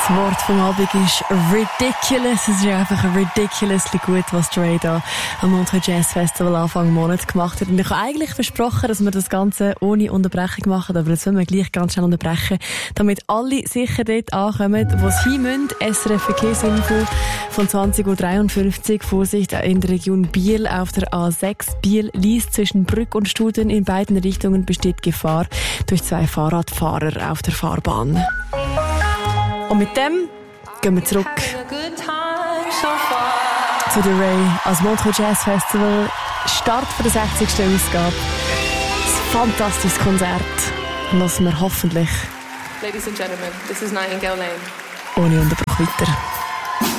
Das Wort vom Abend ist ridiculous. Es ist einfach ridiculously gut, was Dre da am Montreux Jazz Festival Anfang Monat gemacht hat. Und ich habe eigentlich versprochen, dass wir das Ganze ohne Unterbrechung machen, aber jetzt wollen wir gleich ganz schnell unterbrechen, damit alle sicher dort ankommen, wo sie hin müssen. SRF Verkehrsinfo von 20.53 Uhr. Vorsicht in der Region Biel auf der A6 Biel-Lies zwischen Brück und Studen. In beiden Richtungen besteht Gefahr durch 2 Fahrradfahrer auf der Fahrbahn. Und mit dem gehen wir zurück zu The Ray als Montreux Jazz Festival. Start für die 60. Ausgabe. Ein fantastisches Konzert. Lassen wir hoffentlich. Ladies and Gentlemen, this is Nightingale Lane. Ohne Unterbruch weiter.